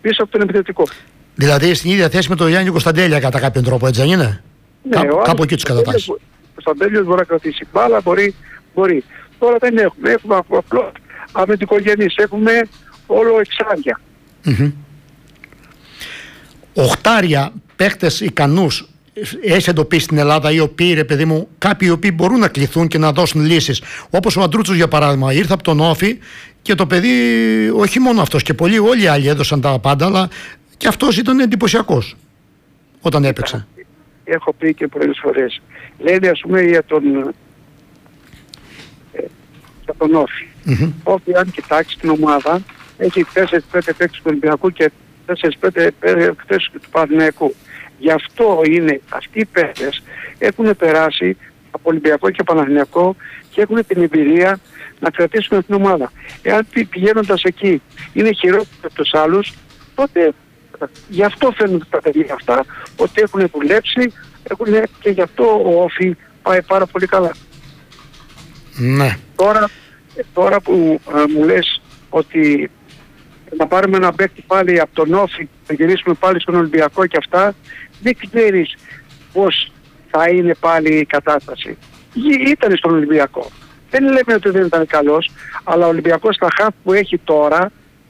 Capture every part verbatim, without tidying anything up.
πίσω από τον επιθετικό. Δηλαδή στην ίδια θέση με τον Γιάννη Κωνσταντέλια κατά κάποιον τρόπο, έτσι δεν είναι? Ναι, Κά, κάπου εκεί τους κατατάσσει. Ο Κωνσταντέλιος μπορεί να κρατήσει μπάλα, μπορεί, μπορεί. Τώρα δεν έχουμε. Έχουμε απλώς αμυντικογενείς, έχουμε όλο εξάρια. Mm-hmm. Οχτάρια, παίχτες ικανούς, έχει εντοπίσει στην Ελλάδα οι οποίοι, ρε παιδί μου, κάποιοι οι οποίοι μπορούν να κληθούν και να δώσουν λύσεις. Όπως ο Αντρούτσος για παράδειγμα, ήρθε από τον Όφη και το παιδί, όχι μόνο αυτός και πολλοί, όλοι οι άλλοι έδωσαν τα πάντα, αλλά και αυτός ήταν εντυπωσιακός όταν έπαιξε. Έχω πει και πολλές φορές. Λένε ας πούμε για τον, ε, για τον Όφη. Mm-hmm. Όφη, αν κοιτάξει την ομάδα, έχει τέσσερις πέντε παίκτες του Ολυμπιακού και τέσσερις πέντε παίκτες του Παναθηναϊκού. Γι' αυτό είναι αυτοί οι παίκτες έχουν περάσει από Ολυμπιακό και Παναθηναϊκό και έχουν την εμπειρία να κρατήσουν την ομάδα. Εάν πηγαίνοντας εκεί είναι χειρότερο από τους άλλους, τότε γι' αυτό φαίνονται τα παιδιά αυτά, ότι έχουν δουλέψει, έχουν, και γι' αυτό ο Όφη πάει πάρα πολύ καλά. Ναι. Τώρα, τώρα που α, μου λες ότι να πάρουμε ένα παίκτη πάλι από τον Όφη, να γυρίσουμε πάλι στον Ολυμπιακό και αυτά, δεν ξέρεις πώς θα είναι πάλι η κατάσταση. Ήταν στον Ολυμπιακό. Δεν λέμε ότι δεν ήταν καλός, αλλά ο Ολυμπιακός στα χαφ που έχει τώρα,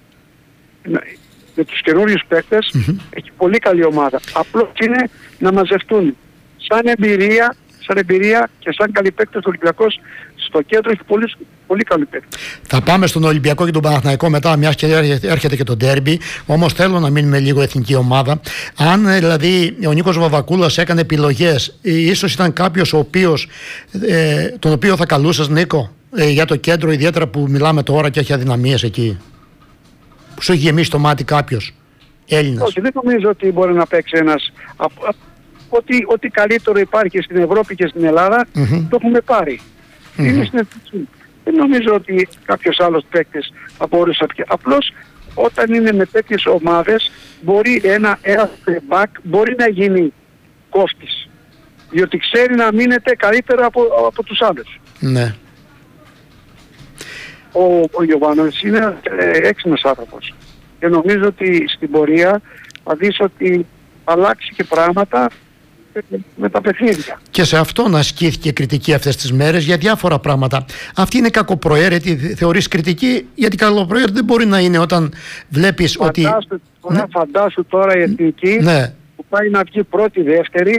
με τους καινούριους παίκτες, mm-hmm. έχει πολύ καλή ομάδα. Απλώς είναι να μαζευτούν. Σαν εμπειρία, σαν εμπειρία και σαν καλή παίκτες ο Ολυμπιακός στο κέντρο έχει πολύ, πολύ καλή παίκτες. Θα πάμε στον Ολυμπιακό και τον Παναθηναϊκό μετά, μιας και έρχεται και το ντέρμπι. Όμως θέλω να μείνουμε λίγο εθνική ομάδα. Αν δηλαδή ο Νίκος Βαβακούλας έκανε επιλογές, ίσως ήταν κάποιος ο οποίος, ε, τον οποίο θα καλούσες, Νίκο, ε, για το κέντρο, ιδιαίτερα που μιλάμε τώρα και έχει αδυναμίες εκεί. Που σου έχει γεμίσει το μάτι κάποιος Έλληνας? Όχι, δεν νομίζω ότι μπορεί να παίξει ένας. Ότι, ότι καλύτερο υπάρχει στην Ευρώπη και στην Ελλάδα, mm-hmm. το έχουμε πάρει. Mm-hmm. Είναι στην εθνική. Δεν νομίζω ότι κάποιος άλλος παίκτης θα μπορούσε πια. Απλώς όταν είναι με τέτοιες ομάδες, μπορεί ένα, ένα back μπορεί να γίνει κόφτης. Διότι ξέρει να μείνεται καλύτερα από, από τους άλλους. Ναι. Ο, ο Γιωβάνος είναι ε, έξυπνος άνθρωπος. Και νομίζω ότι στην πορεία θα δεις ότι αλλάξει και πράγματα με τα παιχνίδια. Και σε αυτόν ασκήθηκε κριτική αυτές τις μέρες για διάφορα πράγματα. Αυτή είναι κακοπροαίρετη, θεωρείς κριτική? Γιατί καλοπροαίρετη δεν μπορεί να είναι όταν βλέπεις φαντάσου, ότι... Τώρα, ναι. Φαντάσου τώρα η εθνική, ναι, που πάει να βγει πρώτη, δεύτερη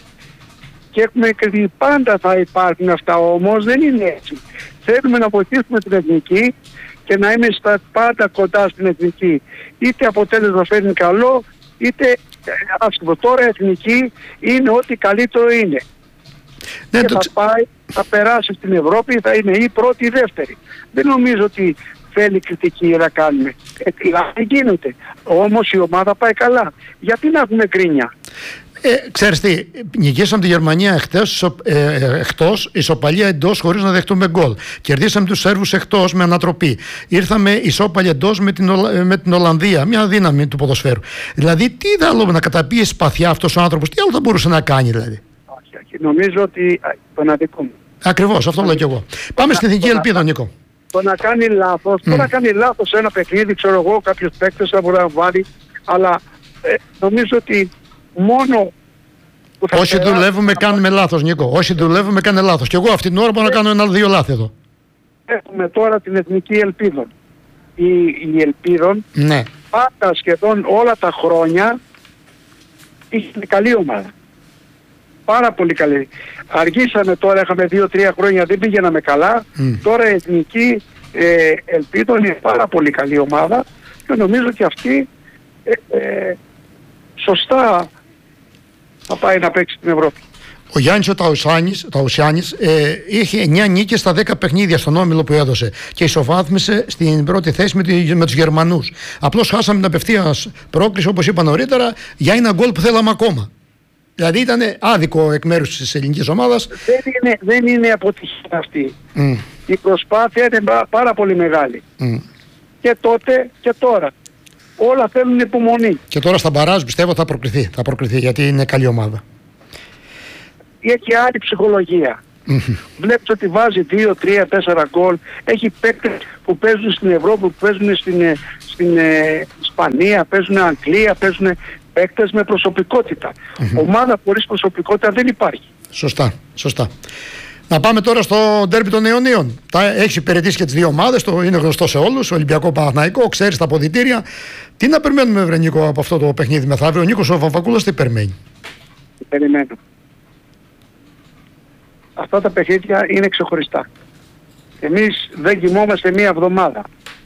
και έχουμε κριτική. Πάντα θα υπάρχουν αυτά, όμως δεν είναι έτσι. Θέλουμε να βοηθήσουμε την εθνική και να είμαστε πάντα κοντά στην εθνική. Είτε αποτέλεσμα φέρνει καλό, είτε άσχημο. Τώρα η εθνική είναι ό,τι καλύτερο είναι. Ναι, και το... θα πάει, θα περάσει στην Ευρώπη, θα είναι ή πρώτη ή δεύτερη. Δεν νομίζω ότι θέλει κριτική να κάνουμε. Ε, δεν γίνεται. Όμως η ομάδα πάει καλά. Γιατί να έχουμε γκρίνια? Ε, ξέρεις τι, νικήσαμε τη Γερμανία εχθές, ε, εκτός, ισοπαλία εντός χωρίς να δεχτούμε γκολ. Κερδίσαμε τους Σέρβους εκτός με ανατροπή. Ήρθαμε ισόπαλια εντός με την, με την Ολλανδία, μια δύναμη του ποδοσφαίρου. Δηλαδή, τι άλλο να καταπίει σπαθιά αυτός ο άνθρωπος, τι άλλο θα μπορούσε να κάνει δηλαδή? Όχι, όχι. Νομίζω ότι τον αδικούμε. Ακριβώς, αυτό λέω κι εγώ. Πάμε στην εθνική ελπίδα, Νίκο. Το να κάνει λάθος, mm. το να κάνει λάθος σε ένα παιχνίδι, ξέρω εγώ, κάποιος παίκτης θα μπορεί να βάλει, αλλά ε, νομίζω ότι μόνο όσοι δουλεύουμε κάνουμε λάθος, Νίκο. Όσοι δουλεύουμε κάνουμε λάθος. Και εγώ αυτή την ώρα μπορώ να κάνω ένα-δύο λάθη εδώ. Έχουμε τώρα την εθνική ελπίδων. Η, η ελπίδων, ναι, πάντα σχεδόν όλα τα χρόνια είναι καλή ομάδα. Πάρα πολύ καλή. Αργήσαμε τώρα, είχαμε δύο-τρία χρόνια, δεν πήγαιναμε καλά. Mm. Τώρα η εθνική ε, ελπίδων είναι πάρα πολύ καλή ομάδα και νομίζω ότι αυτή ε, ε, σωστά θα πάει να παίξει στην Ευρώπη. Ο Γιάννης ο Ταουσάνης, Ταουσιάνης ε, είχε εννιά νίκες στα δέκα παιχνίδια στον όμιλο που έδωσε και ισοβάθμισε στην πρώτη θέση με, τη, με τους Γερμανούς. Απλώς χάσαμε την απευθείας πρόκριση, όπως είπα νωρίτερα, για ένα γκολ που θέλαμε ακόμα. Δηλαδή ήταν άδικο εκ μέρους της ελληνικής ομάδας. Δεν είναι, δεν είναι αποτυχία αυτή. Mm. Η προσπάθεια είναι πάρα πολύ μεγάλη. Mm. Και τότε και τώρα. Όλα θέλουν υπομονή. Και τώρα στα μπαράζ πιστεύω θα προκριθεί, θα προκριθεί γιατί είναι καλή ομάδα. Έχει άλλη ψυχολογία. Mm-hmm. Βλέπεις ότι βάζει δύο, τρία, τέσσερα γκολ. Έχει παίκτες που παίζουν στην Ευρώπη, που παίζουν στην, στην ε, Ισπανία, παίζουν Αγγλία, παίζουν παίκτες με προσωπικότητα. Mm-hmm. Ομάδα χωρίς προσωπικότητα δεν υπάρχει. Σωστά, σωστά. Να πάμε τώρα στο ντέρμπι των Ιωνίων. Έχει υπηρετήσει και τις δύο ομάδες, το είναι γνωστό σε όλους, Ολυμπιακό Παναθηναϊκό, ξέρεις τα αποδυτήρια. Τι να περιμένουμε, βρε Νίκο, από αυτό το παιχνίδι μεθαύριο? Ο Νίκος ο Βαμβακούλας τι περιμένει? Περιμένω. Αυτά τα παιχνίδια είναι ξεχωριστά. Εμείς δεν κοιμόμαστε μία εβδομάδα.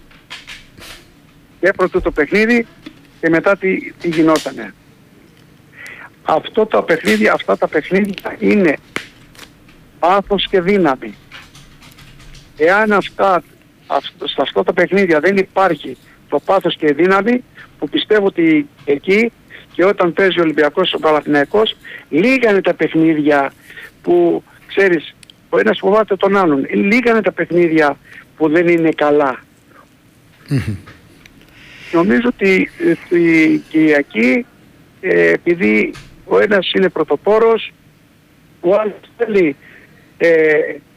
Και πρώτο το παιχνίδι και μετά τι, τι γινότανε. Αυτό τα παιχνίδια, αυτά τα παιχνίδια είναι πάθος και δύναμη. Εάν αυτά, σε αυτά τα παιχνίδια δεν υπάρχει το πάθος και η δύναμη, που πιστεύω ότι εκεί και όταν παίζει ο Ολυμπιακός ο Παναθηναϊκός, λίγανε τα παιχνίδια που, ξέρεις, ο ένας φοβάται τον άλλον. Λίγανε τα παιχνίδια που δεν είναι καλά. Mm-hmm. Νομίζω ότι η Κυριακή, ε, επειδή ο ένας είναι πρωτοπόρος, ο άλλος θέλει ε,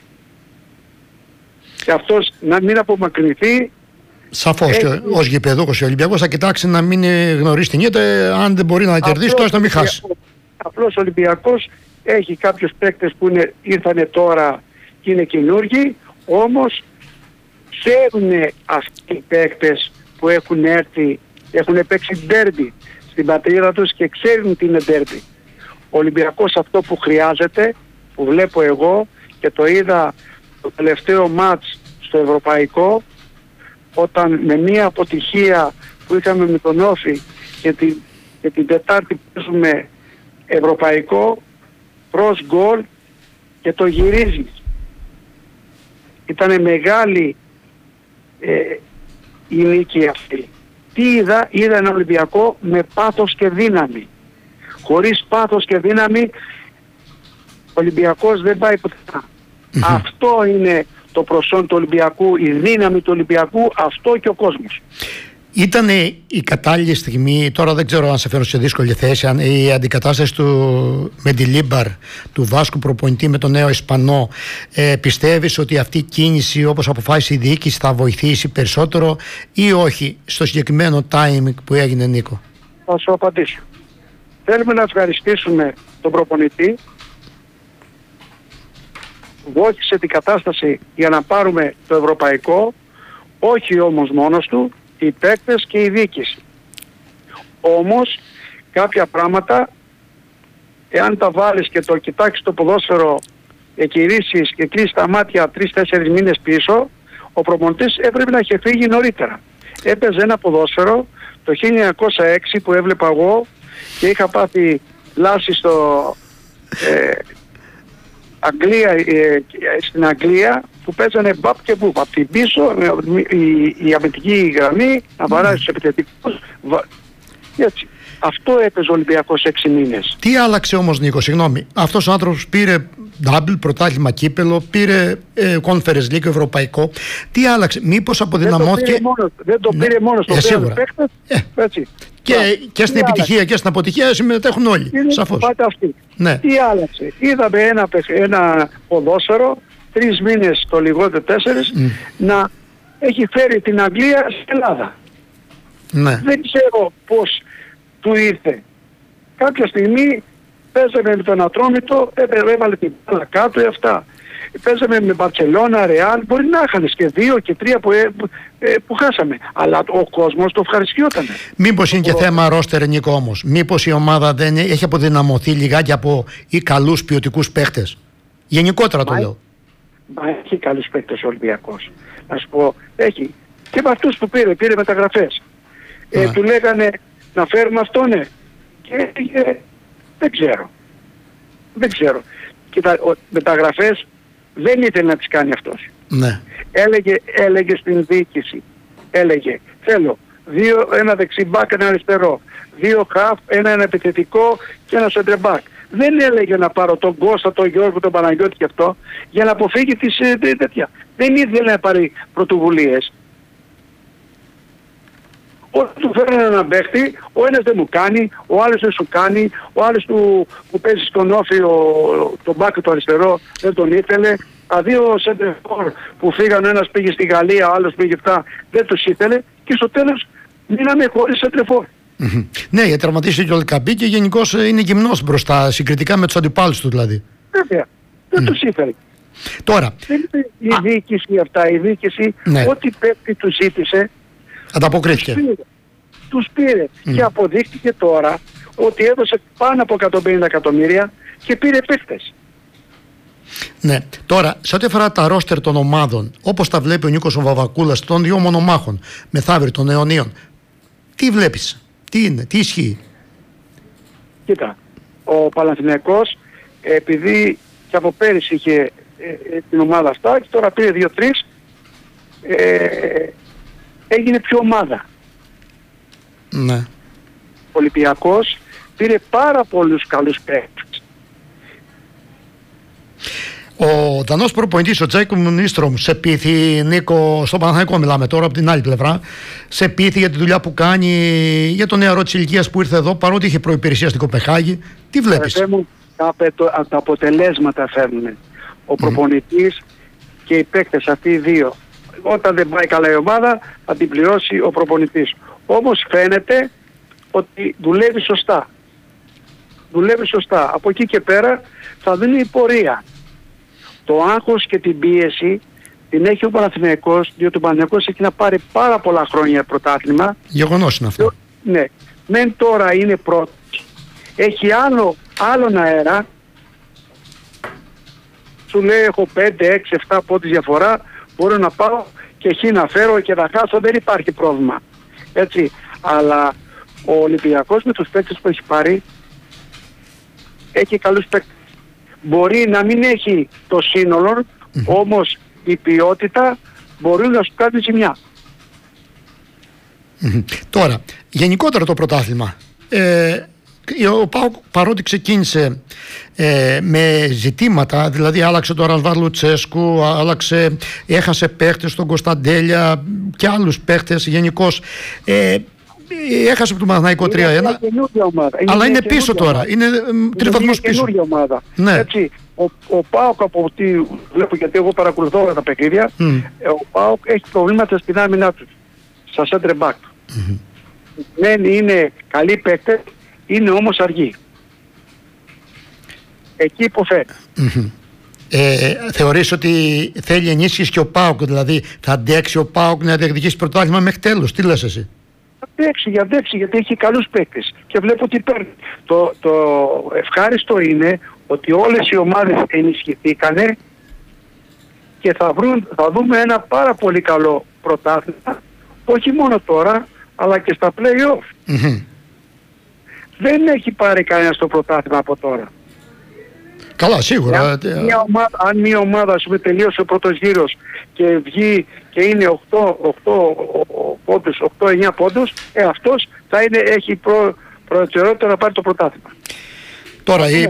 και αυτός να μην απομακρυνθεί. Σαφώς, έχει... και ως γηπεδούχος ο Ολυμπιακός θα κοιτάξει να μην γνωρίσει την ήττα, αν δεν μπορεί να κερδίσει τόσο να μην χάσει. Απλώς ο Ολυμπιακός έχει κάποιους παίκτες που είναι, ήρθανε τώρα και είναι καινούργοι, όμως ξέρουν αυτοί οι παίκτες που έχουν έρθει, έχουν παίξει ντέρμπι στην πατρίδα τους και ξέρουν τι είναι ντέρμπι. Ο Ολυμπιακός αυτό που χρειάζεται, που βλέπω εγώ και το είδα το τελευταίο μάτς στο Ευρωπαϊκό, όταν με μία αποτυχία που είχαμε με τον Όφη και την, και την Τετάρτη παίζουμε Ευρωπαϊκό, προς γκολ και το γυρίζεις. Ήτανε μεγάλη ε, η νίκη αυτή. Τι είδα? Είδα ένα Ολυμπιακό με πάθος και δύναμη. Χωρίς πάθος και δύναμη ο Ολυμπιακός δεν πάει πουθενά. Mm-hmm. Αυτό είναι το προσόν του Ολυμπιακού, η δύναμη του Ολυμπιακού, αυτό και ο κόσμος. Ήταν η κατάλληλη στιγμή, τώρα δεν ξέρω αν σε φέρω σε δύσκολη θέση, αν η αντικατάσταση του Μεντιλίμπαρ, του Βάσκου προπονητή με τον νέο Ισπανό, ε, πιστεύεις ότι αυτή η κίνηση όπως αποφάσισε η διοίκηση θα βοηθήσει περισσότερο ή όχι στο συγκεκριμένο timing που έγινε, Νίκο? Θα σου απαντήσω. Θέλουμε να ευχαριστήσουμε τον προπονητή. Βοήθησε την κατάσταση για να πάρουμε το ευρωπαϊκό, όχι όμως μόνος του, οι παίκτες και η διοίκηση. Όμως κάποια πράγματα, εάν τα βάλεις και το κοιτάξεις το ποδόσφαιρο, εκκυρίσεις και κλείσεις τα μάτια τρεις-τέσσερις μήνες πίσω, ο προπονητής έπρεπε να είχε φύγει νωρίτερα. Έπαιζε ένα ποδόσφαιρο το χίλια εννιακόσια έξι που έβλεπα εγώ και είχα πάθει λάση στο ε, Αγγλία, ε, στην Αγγλία, που παίζανε μπαπ και μπουπ. Από την πίσω η, η αμυντική γραμμή να βαράζει τους επιθετικούς. Έτσι. Αυτό έπαιζε ο Ολυμπιακός έξι μήνες. Τι άλλαξε όμως, Νίκο, συγγνώμη? Αυτός ο άνθρωπος πήρε double, πρωτάθλημα κύπελο, πήρε ε, Conference League ευρωπαϊκό. Τι άλλαξε? Μήπως αποδυναμώθηκε? Δεν το πήρε μόνο στο ε, παίκτες. Ε. Έτσι. Και, και στην επιτυχία άλλαξε? Και στην αποτυχία συμμετέχουν όλοι. Είναι σαφώς. Αυτή. Ναι. Τι άλλαξε? Είδαμε ένα, ένα ποδόσφαιρο, τρεις μήνες το λιγότερο τέσσερις, mm. να έχει φέρει την Αγγλία στην Ελλάδα. Ναι. Δεν ξέρω πώς του ήρθε. Κάποια στιγμή παίζαμε με τον Ατρόμητο, έβαλε την μπάλα κάτω ή αυτά. Παίζαμε με Μπαρτσελώνα, Ρεάλ, μπορεί να είχαν και δύο και τρία που, που, που χάσαμε. Αλλά ο κόσμος το ευχαριστιόταν. Μήπως είναι και θέμα ρόστερ, Νίκο, όμως? Μήπως η ομάδα δεν έχει αποδυναμωθεί λιγάκι από ή καλούς ποιοτικούς παίχτες? Γενικότερα το Μα, λέω. Μα έχει καλούς παίχτες ο Ολυμπιακός. Να σου πω, έχει. Και με αυτούς που πήρε, πήρε μεταγραφές. Ε, του λέγανε να φέρουμε αυτό, ναι. Και ε, δεν ξέρω. Δεν ξέρω. Κοίτα, ο, μεταγραφές δεν ήθελε να τις κάνει αυτός. Ναι. Έλεγε, έλεγε στην διοίκηση, έλεγε θέλω δύο, ένα δεξιμπάκ, ένα αριστερό, δύο χαφ, ένα, ένα επιθετικό και ένα σεντρεμπάκ. Δεν έλεγε να πάρω τον Κώστα, τον Γιώργο, τον Παναγιώτη και αυτό για να αποφύγει τις ε, τέτοια. Δεν ήθελε να πάρει πρωτοβουλίες. Όταν του φέρνουν έναν παίχτη, ο ένας δεν μου κάνει, ο άλλος δεν σου κάνει, ο άλλος του, που παίζει στον Όφη, τον μπάκ του αριστερό, δεν τον ήθελε. Τα δύο σεντερφόρ που φύγαν, ο ένας πήγε στη Γαλλία, ο άλλος πήγε αυτά, δεν τους ήθελε και στο τέλος μείναμε χωρίς σεντερφόρ. Mm-hmm. Ναι, γιατί τραυματίστηκε και ο Ελκαμπή και γενικώς είναι γυμνός μπροστά, συγκριτικά με τους αντιπάλους του δηλαδή. Βέβαια, δεν mm. τους ήθελε. Τώρα. Δεν είναι η διοίκηση αυτά, η διοίκηση, ναι. Ό,τι παίκτη του ζήτησε, ανταποκρίθηκε. Τους πήρε, τους πήρε. Mm. Και αποδείχτηκε τώρα ότι έδωσε πάνω από εκατόν πενήντα εκατομμύρια και πήρε παίκτες. Ναι. Τώρα, σε ό,τι αφορά τα ρόστερ των ομάδων, όπως τα βλέπει ο Νίκος ο Βαβακούλας των δύο μονομάχων, μεθαύριο των αιωνίων, τι βλέπεις, τι είναι, τι ισχύει? Κοίτα, ο Παναθηναϊκός, επειδή και από πέρυσι είχε ε, την ομάδα αυτά και τώρα πήρε δύο τρεις, ε, έγινε πιο ομάδα. Ναι. Ο Ολυμπιακός πήρε πάρα πολλούς καλούς παίκτες. Ο Δανός προπονητής, ο Τζέικομ Νίστρομ, σε πείθει, Νίκο, στο Παναθηναϊκό μιλάμε τώρα από την άλλη πλευρά, σε πείθει για τη δουλειά που κάνει, για το νεαρό της ηλικίας που ήρθε εδώ, παρότι είχε προϋπηρεσία στην Κοπεχάγη. Τι βλέπεις? Ε, μου, τα, τα αποτελέσματα φέρνουν. Ο προπονητής mm. και οι παίκτες αυτοί οι δύο. Όταν δεν πάει καλά η ομάδα θα την πληρώσει ο προπονητής. Όμως φαίνεται ότι δουλεύει σωστά. Δουλεύει σωστά. Από εκεί και πέρα θα δίνει η πορεία. Το άγχος και την πίεση την έχει ο Παναθηναϊκός, διότι ο Παναθηναϊκός έχει να πάρει πάρα πολλά χρόνια πρωτάθλημα. Γεγονός είναι αυτό. Ναι. Μεν τώρα είναι πρώτος. Έχει άλλο, άλλον αέρα. Σου λέει έχω πέντε, έξι, επτά πόντους διαφορά. Μπορώ να πάω και χ να φέρω και να χάσω, δεν υπάρχει πρόβλημα. Έτσι. Αλλά ο Ολυμπιακός με τους παίκτες που έχει πάρει έχει καλούς παίκτες. Μπορεί να μην έχει το σύνολο, mm-hmm. όμως η ποιότητα μπορεί να σου κάνει ζημιά. Mm-hmm. Τώρα, γενικότερα το πρωτάθλημα. Ε, ο ΠΑΟΚ παρότι ξεκίνησε ε, με ζητήματα, δηλαδή άλλαξε τον Ρασβάρ Λουτσέσκου, άλλαξε, έχασε παίχτες στον Κωνσταντέλια και άλλους παίχτες γενικώς. Ε, έχασε από το Παναθηναϊκό τρία ένα, αλλά είναι πίσω τώρα, ομάδα. Είναι τρεις βαθμούς πίσω. Είναι καινούργια ομάδα. Ναι. Έτσι, ο, ο ΠΑΟΚ, από ό,τι βλέπω, γιατί εγώ παρακολουθώ όλα τα παιχνίδια, mm. ο ΠΑΟΚ έχει προβλήματα στην άμυνά του, στα center back. Mm-hmm. Δεν είναι καλοί παίκτες, είναι όμως αργοί. Εκεί υποφέρει. Mm-hmm. Ε, θεωρείς ότι θέλει ενίσχυση και ο ΠΑΟΚ, δηλαδή θα αντέξει ο ΠΑΟΚ να διεκδικήσει πρωτάθλημα μέχρι τέλος? Τι λες εσύ? Αντέξει, αντέξει, γιατί έχει καλούς παίκτες και βλέπω ότι παίρνει. Το, το ευχάριστο είναι ότι όλες οι ομάδες ενισχυθήκανε και θα, βρουν, θα δούμε ένα πάρα πολύ καλό πρωτάθλημα, όχι μόνο τώρα, αλλά και στα play-off. Mm-hmm. Δεν έχει πάρει κανένα το πρωτάθλημα από τώρα. Καλά, σίγουρα. Αν μια ομάδα, αν μια ομάδα ας πούμε, τελείωσε ο πρώτος γύρος και βγει και είναι οκτώ πόντους, οκτώ εννιά πόντους, ε, αυτός θα είναι, έχει προ, προτεραιότητα να πάρει το πρωτάθλημα. Τώρα η,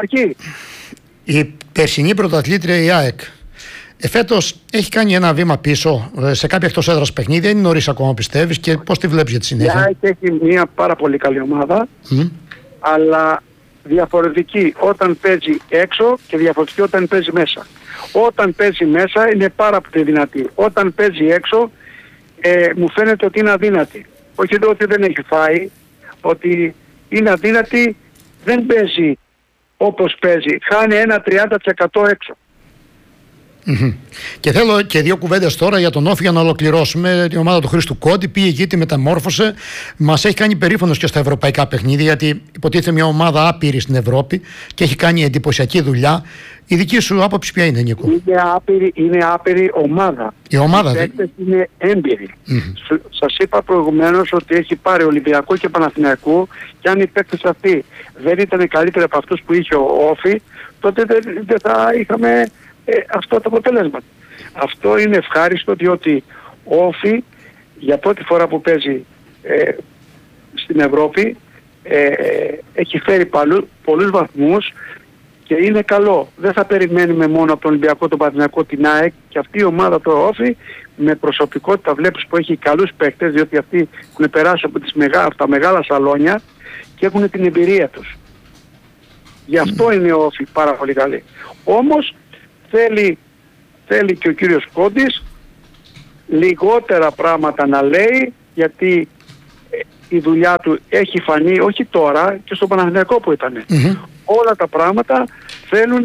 η περσινή πρωταθλήτρια η ΑΕΚ εφέτος έχει κάνει ένα βήμα πίσω σε κάποια εκτός έδρας παιχνίδια. Είναι νωρίς ακόμα, πιστεύεις, και πώς τη βλέπεις για τη συνέχεια? Η ΑΕΚ έχει μια πάρα πολύ καλή ομάδα, mm. αλλά διαφορετική όταν παίζει έξω και διαφορετική όταν παίζει μέσα. Όταν παίζει μέσα είναι πάρα πολύ δυνατή. Όταν παίζει έξω ε, μου φαίνεται ότι είναι αδύνατη. Όχι ότι δεν έχει φάει, ότι είναι αδύνατη, δεν παίζει όπως παίζει. Χάνει ένα τριάντα τοις εκατό έξω. Mm-hmm. Και θέλω και δύο κουβέντες τώρα για τον Όφη για να ολοκληρώσουμε. Η ομάδα του Χρήστου Κόντι πήγε εκεί, τη μεταμόρφωσε. Μας έχει κάνει περήφανος και στα ευρωπαϊκά παιχνίδια, γιατί υποτίθεται μια ομάδα άπειρη στην Ευρώπη και έχει κάνει εντυπωσιακή δουλειά. Η δική σου άποψη ποια είναι, Νίκο? Είναι άπειρη, είναι άπειρη ομάδα. Η ομάδα οι παίκτες είναι έμπειροι. Mm-hmm. Σας είπα προηγουμένως ότι έχει πάρει Ολυμπιακό και Παναθηναϊκό, και αν οι παίκτες αυτοί δεν ήταν καλύτεροι από αυτούς που είχε ο Όφη, τότε δεν, δεν θα είχαμε Ε, αυτό το αποτέλεσμα. Αυτό είναι ευχάριστο, διότι ο Όφη για πρώτη φορά που παίζει ε, στην Ευρώπη ε, έχει φέρει παλού, πολλούς βαθμούς και είναι καλό. Δεν θα περιμένουμε μόνο από τον Ολυμπιακό, τον Παναθηναϊκό, την ΑΕΚ, και αυτή η ομάδα το Όφι με προσωπικότητα βλέπεις που έχει καλούς παίκτες, διότι αυτοί έχουν περάσει από, τις μεγά, από τα μεγάλα σαλόνια και έχουν την εμπειρία τους. Γι' αυτό mm. είναι ο Όφι πάρα πολύ καλή. Όμως θέλει, θέλει και ο κύριος Κόντης λιγότερα πράγματα να λέει, γιατί η δουλειά του έχει φανεί όχι τώρα και στο Παναθηναϊκό που ήταν. Mm-hmm. Όλα τα πράγματα θέλουν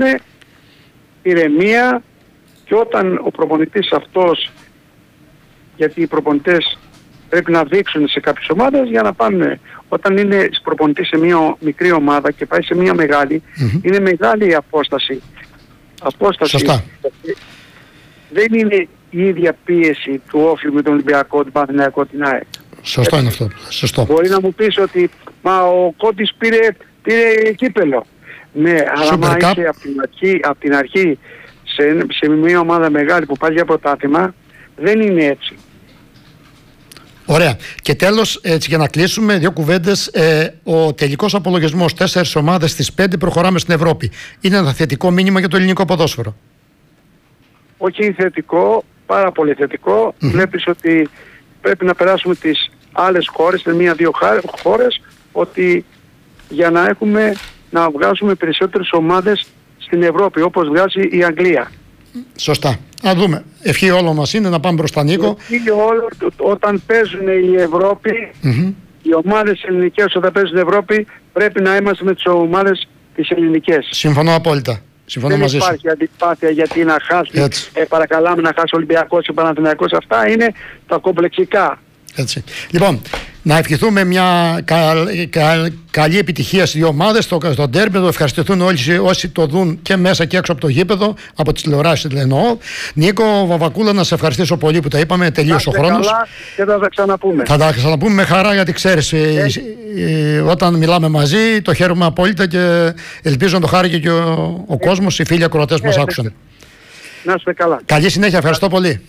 ηρεμία, και όταν ο προπονητής αυτός, γιατί οι προπονητές πρέπει να δείξουν σε κάποιες ομάδες για να πάνε, όταν είναι προπονητής σε μια μικρή ομάδα και πάει σε μια μεγάλη, mm-hmm. είναι μεγάλη η απόσταση. απόσταση. Σωστά. Δεν είναι η ίδια πίεση του Όφη με τον Ολυμπιακό, τον Παναθηναϊκό, την ΑΕΚ. Σωστό ε, είναι αυτό. Σωστό. Μπορεί να μου πεις ότι μα ο Κόντης πήρε, πήρε κύπελο. Ναι, αλλά μα είσαι από την αρχή, από την αρχή σε, σε μια ομάδα μεγάλη που πάει για πρωτάθλημα, δεν είναι έτσι. Ωραία. Και τέλος, έτσι για να κλείσουμε, δύο κουβέντες. Ε, ο τελικός απολογισμός, τέσσερις ομάδες στις πέντε προχωράμε στην Ευρώπη. Είναι ένα θετικό μήνυμα για το ελληνικό ποδόσφαιρο? Όχι θετικό, πάρα πολύ θετικό. Mm-hmm. Βλέπεις ότι πρέπει να περάσουμε τις άλλες χώρες, σε μία-δύο χώρες, ότι για να έχουμε, να βγάζουμε περισσότερες ομάδες στην Ευρώπη, όπως βγάζει η Αγγλία. Σωστά. Να δούμε. Ευχή όλο μας είναι να πάμε προς τα Νίκο. Ευχή όλο, όταν παίζουν η Ευρώπη, mm-hmm. οι ομάδες ελληνικές όταν παίζουν η Ευρώπη, πρέπει να είμαστε με τις ομάδες τις ελληνικές. Συμφωνώ απόλυτα. Συμφωνώ δεν μαζί υπάρχει σου. αντιπάθεια γιατί να χάσει, ε, παρακαλάμε να χάσει ο Ολυμπιακός και ο Παναθηναϊκός. Αυτά είναι τα κομπλεξικά. Έτσι. Λοιπόν, να ευχηθούμε μια κα, κα, καλή επιτυχία στις δύο ομάδες στο, στο ντέρμπι. Το ευχαριστηθούν όλοι όσοι το δουν και μέσα και έξω από το γήπεδο, από τις τηλεοράσεις εννοώ. Νίκο Βαβακούλα, να σε ευχαριστήσω πολύ που τα είπαμε. Τελείωσε ο χρόνος. Και θα τα ξαναπούμε. Θα τα ξαναπούμε με χαρά, γιατί ξέρεις, ε, ε, όταν μιλάμε μαζί το χαίρομαι απόλυτα και ελπίζω να το χάρηκε και ο, ο κόσμος, οι φίλοι ακροατές που μας άκουσαν. Να είστε καλά. Καλή συνέχεια, ευχαριστώ πολύ.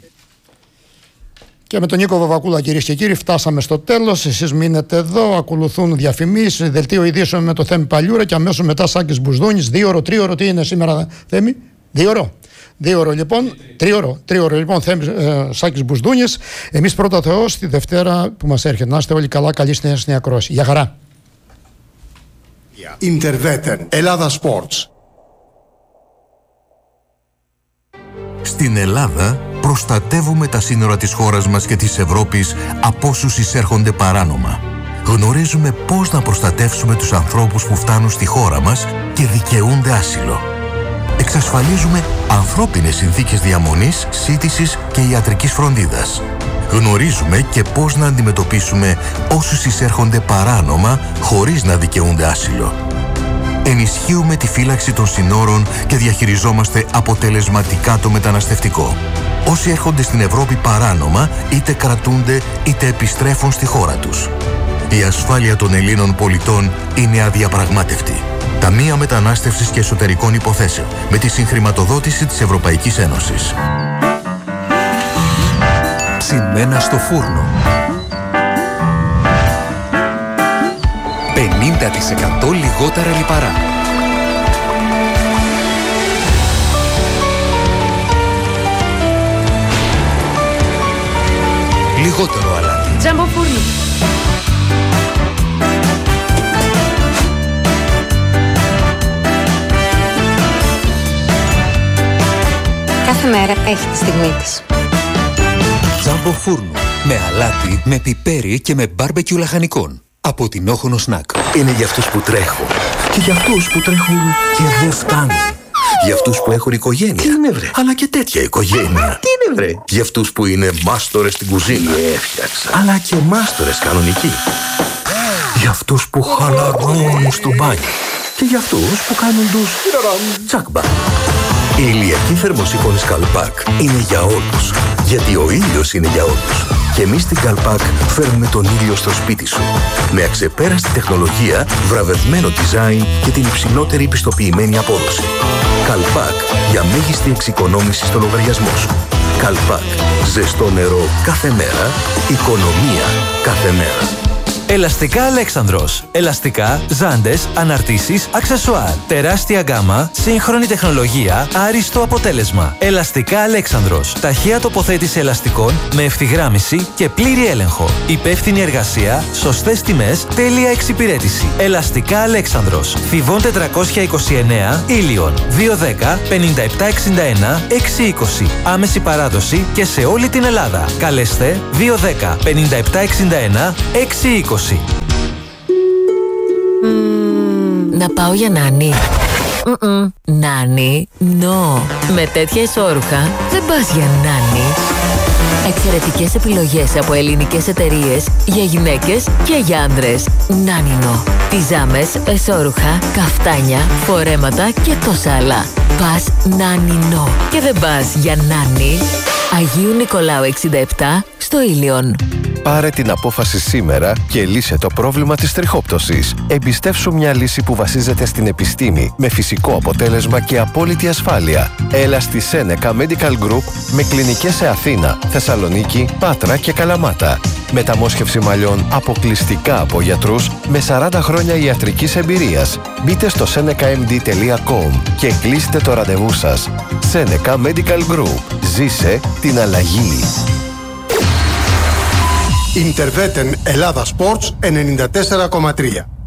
Και με τον Νίκο Βαβακούλα, κυρίες και κύριοι, φτάσαμε στο τέλος. Εσείς μείνετε εδώ, ακολουθούν διαφημίσεις, δελτίο ειδήσεων με το Θέμη Παλιούρα και αμέσως μετά Σάκης Μπουσδούνης. Δύο ώρο, τρία ώρο, τι είναι σήμερα, Θέμη? Δύο ώρο. Δύο ώρο λοιπόν, τρίωρο, τρίωρο λοιπόν, Θέμη, ε, Σάκης Μπουσδούνης. Εμείς πρώτα Θεός, τη Δευτέρα που μας έρχεται. Να είστε όλοι καλά, καλή συνέχεια στην ακρόαση. Γεια χαρά. Interveten, Ελλάδα Sports. Στην Ελλάδα προστατεύουμε τα σύνορα της χώρας μας και της Ευρώπης από όσους εισέρχονται παράνομα. Γνωρίζουμε πώς να προστατεύσουμε τους ανθρώπους που φτάνουν στη χώρα μας και δικαιούνται άσυλο. Εξασφαλίζουμε ανθρώπινες συνθήκες διαμονής, σύντησης και ιατρικής φροντίδας. Γνωρίζουμε και πώς να αντιμετωπίσουμε όσους εισέρχονται παράνομα χωρίς να δικαιούνται άσυλο. Ενισχύουμε τη φύλαξη των συνόρων και διαχειριζόμαστε αποτελεσματικά το μεταναστευτικό. Όσοι έρχονται στην Ευρώπη παράνομα, είτε κρατούνται είτε επιστρέφουν στη χώρα τους. Η ασφάλεια των Ελλήνων πολιτών είναι αδιαπραγμάτευτη. Ταμεία Μετανάστευσης και Εσωτερικών Υποθέσεων, με τη συγχρηματοδότηση της Ευρωπαϊκής Ένωσης. Ψημένα στο φούρνο. πενήντα τοις εκατό λιγότερα λιπαρά. Λιγότερο αλάτι. Τζάμπο φούρνο. Κάθε μέρα έχει τη στιγμή της. Τζάμπο φούρνο. Με αλάτι, με πιπέρι και με μπάρμπεκιου λαχανικών. Από την Όχονο Σνακ. Είναι για αυτούς που τρέχουν. Και για αυτούς που τρέχουν και δεν φτάνουν. Για αυτούς που έχουν οικογένεια. Τι είναι βρε. Αλλά και τέτοια οικογένεια. Τι είναι βρε. Για αυτούς που είναι μάστορες στην κουζίνα. Έφτιαξα. Αλλά και μάστορες κανονικοί. Για αυτούς που χαλαρώνουν στο μπάνιο. Και για αυτούς που κάνουν τους τσάκμπα. Η ηλιακή θερμοσύφωνη Καλπάκ είναι για όλους. Γιατί ο ήλιος είναι για όλους. Και εμείς στην Καλπάκ φέρνουμε τον ήλιο στο σπίτι σου. Με αξεπέραστη τεχνολογία, βραβευμένο design και την υψηλότερη πιστοποιημένη απόδοση. Καλπάκ για μέγιστη εξοικονόμηση στο λογαριασμό σου. Καλπάκ. Ζεστό νερό κάθε μέρα. Οικονομία κάθε μέρα. Ελαστικά Αλέξανδρος. Ελαστικά, ζάντες, αναρτήσεις, αξεσουάρ. Τεράστια γκάμα, σύγχρονη τεχνολογία, άριστο αποτέλεσμα. Ελαστικά Αλέξανδρος. Ταχεία τοποθέτηση ελαστικών με ευθυγράμμιση και πλήρη έλεγχο. Υπεύθυνη εργασία, σωστές τιμές, τέλεια εξυπηρέτηση. Ελαστικά Αλέξανδρος. Θηβών τετρακόσια είκοσι εννέα, Ήλιον. δύο δέκα πενήντα επτά εξήντα ένα εξακόσια είκοσι. Άμεση παράδοση και σε όλη την Ελλάδα. Καλέστε δύο δέκα πενήντα επτά εξήντα ένα εξακόσια είκοσι. Mm, να πάω για νάνι. Mm-mm. Νάνι, no. Με τέτοια ισόρουχα δεν πας για νάνι. Εξαιρετικές επιλογές από ελληνικές εταιρείες για γυναίκες και για άντρες. Νάνινο. Πιζάμες, εσώρουχα, καφτάνια, φορέματα και τόσα άλλα. Πας Νάνινο. Και δεν πας για νάνι. Αγίου Νικολάου εξήντα επτά στο Ήλιον. Πάρε την απόφαση σήμερα και λύσε το πρόβλημα της τριχόπτωσης. Εμπιστεύσου μια λύση που βασίζεται στην επιστήμη, με φυσικό αποτέλεσμα και απόλυτη ασφάλεια. Έλα στη Seneca Medical Group με κλινικές σε Αθήνα, Θεσσαλονίκη, Πάτρα και Καλαμάτα. Μεταμόσχευση μαλλιών αποκλειστικά από γιατρούς με σαράντα χρόνια ιατρικής εμπειρίας. Μπείτε στο seneca m d τελεία com και κλείστε το ραντεβού σας. Seneca Medical Group. Ζήσε την αλλαγή. Interveten Ελλάδα Sports ενενήντα τέσσερα κόμμα τρία.